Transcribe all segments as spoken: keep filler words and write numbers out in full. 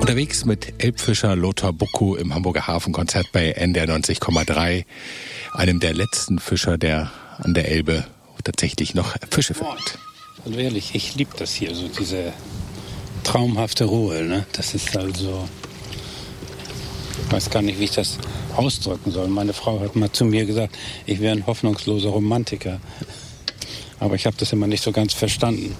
Unterwegs mit Elbfischer Lothar Buckow im Hamburger Hafenkonzert bei N D R neunzig Komma drei, einem der letzten Fischer, der an der Elbe tatsächlich noch Fische findet. Also ehrlich, ich liebe das hier, so diese traumhafte Ruhe. Ne? Das ist also, ich weiß gar nicht, wie ich das ausdrücken soll. Meine Frau hat mal zu mir gesagt, ich wäre ein hoffnungsloser Romantiker. Aber ich habe das immer nicht so ganz verstanden.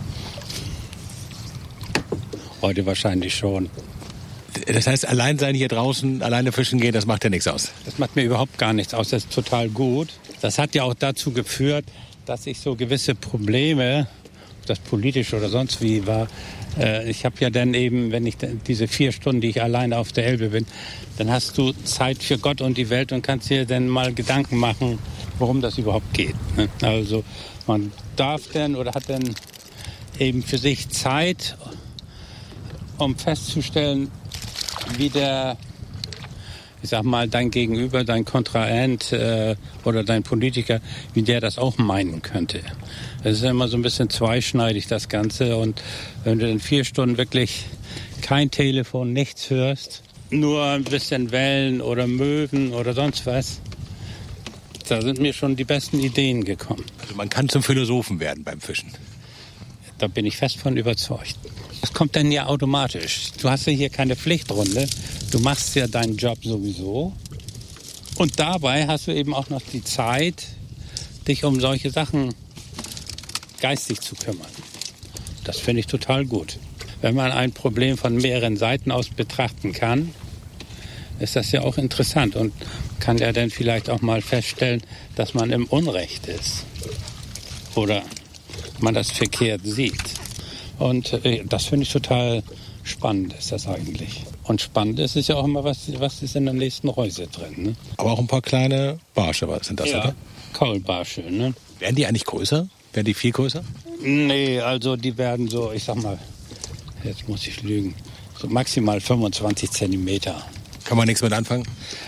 Heute wahrscheinlich schon. Das heißt, allein sein hier draußen, alleine fischen gehen, das macht ja nichts aus? Das macht mir überhaupt gar nichts aus. Das ist total gut. Das hat ja auch dazu geführt, dass ich so gewisse Probleme, ob das politisch oder sonst wie war, äh, ich habe ja dann eben, wenn ich diese vier Stunden, die ich alleine auf der Elbe bin, dann hast du Zeit für Gott und die Welt und kannst dir dann mal Gedanken machen, worum das überhaupt geht. Ne? Also man darf dann oder hat dann eben für sich Zeit, um festzustellen, wie der, ich sag mal, dein Gegenüber, dein Kontrahent äh, oder dein Politiker, wie der das auch meinen könnte. Das ist ja immer so ein bisschen zweischneidig, das Ganze. Und wenn du in vier Stunden wirklich kein Telefon, nichts hörst, nur ein bisschen Wellen oder Möwen oder sonst was, da sind mir schon die besten Ideen gekommen. Also man kann zum Philosophen werden beim Fischen. Da bin ich fest von überzeugt. Das kommt dann ja automatisch. Du hast ja hier keine Pflichtrunde. Du machst ja deinen Job sowieso. Und dabei hast du eben auch noch die Zeit, dich um solche Sachen geistig zu kümmern. Das finde ich total gut. Wenn man ein Problem von mehreren Seiten aus betrachten kann, ist das ja auch interessant und kann ja dann vielleicht auch mal feststellen, dass man im Unrecht ist. Oder man das verkehrt sieht. Und äh, das finde ich total spannend, ist das eigentlich. Und spannend ist es ja auch immer, was, was ist in der nächsten Reuse drin. Ne? Aber auch ein paar kleine Barsche sind das, ja, oder? Kaulbarsche. Ne? Werden die eigentlich größer? Werden die viel größer? Nee, also die werden so, ich sag mal, jetzt muss ich lügen, so maximal fünfundzwanzig Zentimeter. Kann man nichts mit anfangen?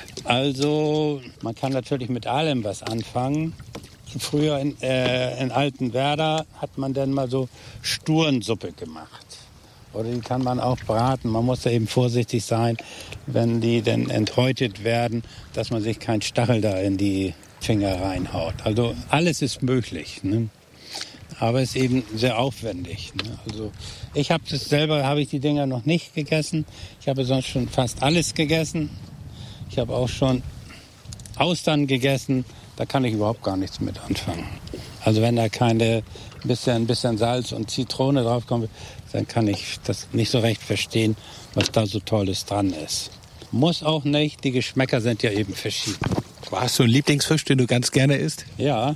Also man kann natürlich mit allem was anfangen. Früher in, äh, in Altenwerder hat man dann mal so Sturensuppe gemacht. Oder die kann man auch braten. Man muss da eben vorsichtig sein, wenn die dann enthäutet werden, dass man sich keinen Stachel da in die Finger reinhaut. Also alles ist möglich, ne? Aber es ist eben sehr aufwendig. Ne? Also ich habe das selber, habe ich die Dinger noch nicht gegessen. Ich habe sonst schon fast alles gegessen. Ich habe auch schon Austern gegessen. Da kann ich überhaupt gar nichts mit anfangen. Also wenn da keine bisschen, ein bisschen Salz und Zitrone draufkommt, dann kann ich das nicht so recht verstehen, was da so Tolles dran ist. Muss auch nicht, die Geschmäcker sind ja eben verschieden. Hast du einen Lieblingsfisch, den du ganz gerne isst? Ja,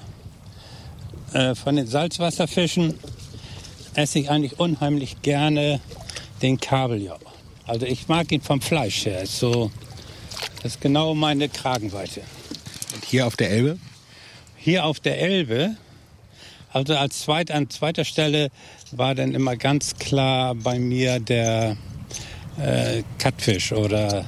äh, von den Salzwasserfischen esse ich eigentlich unheimlich gerne den Kabeljau. Also ich mag ihn vom Fleisch her. Ist so, das ist genau meine Kragenweite. Und hier auf der Elbe? Hier auf der Elbe, also als zweit, an zweiter Stelle war dann immer ganz klar bei mir der äh, Kattfisch oder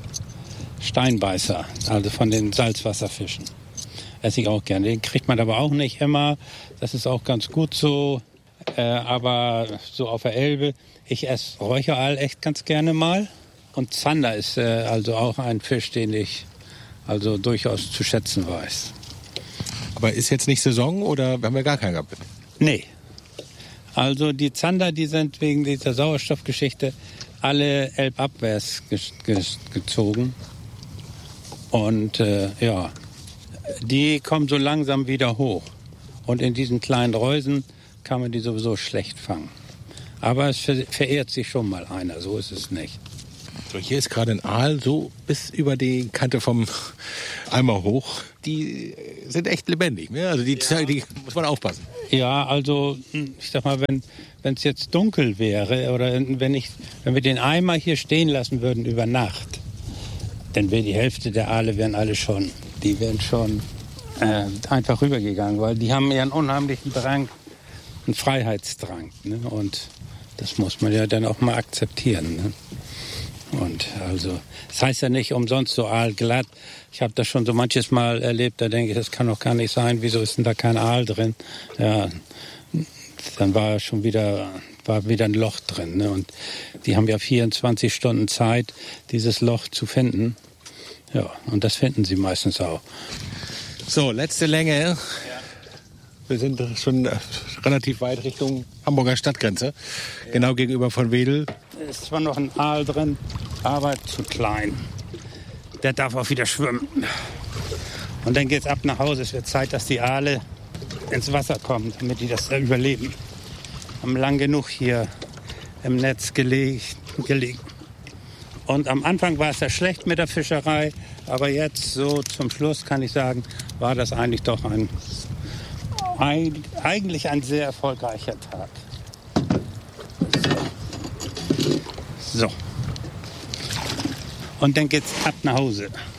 Steinbeißer, also von den Salzwasserfischen. Esse ich auch gerne. Den kriegt man aber auch nicht immer. Das ist auch ganz gut so. Äh, aber so auf der Elbe, ich esse Räucheraal echt ganz gerne mal. Und Zander ist äh, also auch ein Fisch, den ich also durchaus zu schätzen weiß. Aber ist jetzt nicht Saison oder haben wir gar keinen gehabt? Nee. Also die Zander, die sind wegen dieser Sauerstoffgeschichte alle elbabwärts ge- ge- gezogen. Und äh, ja, die kommen so langsam wieder hoch. Und in diesen kleinen Reusen kann man die sowieso schlecht fangen. Aber es ver- verehrt sich schon mal einer, so ist es nicht. So, hier ist gerade ein Aal, so bis über die Kante vom Eimer hoch. Die sind echt lebendig, ne? Also die, ja. die muss man aufpassen. Ja, also ich sag mal, wenn wenn es jetzt dunkel wäre oder wenn ich wenn wir den Eimer hier stehen lassen würden über Nacht, dann wäre die Hälfte der Aale wären alle schon, die wären schon äh, einfach rübergegangen, weil die haben ja einen unheimlichen Drang, einen Freiheitsdrang, ne? Und das muss man ja dann auch mal akzeptieren, ne? Und also, das heißt ja nicht umsonst so aalglatt. Ich habe das schon so manches Mal erlebt, da denke ich, das kann doch gar nicht sein. Wieso ist denn da kein Aal drin? Ja, dann war schon wieder war wieder ein Loch drin. Ne? Und die haben ja vierundzwanzig Stunden Zeit, dieses Loch zu finden. Ja, und das finden sie meistens auch. So, letzte Länge. Ja. Wir sind schon relativ weit Richtung Hamburger Stadtgrenze. Ja. Genau gegenüber von Wedel. Da ist zwar noch ein Aal drin, aber zu klein. Der darf auch wieder schwimmen. Und dann geht's ab nach Hause. Es wird Zeit, dass die Aale ins Wasser kommen, damit die das überleben. Haben lang genug hier im Netz gelegen. Und am Anfang war es ja schlecht mit der Fischerei, aber jetzt so zum Schluss kann ich sagen, war das eigentlich doch ein, ein eigentlich ein sehr erfolgreicher Tag. So. So. Und dann geht's ab nach Hause.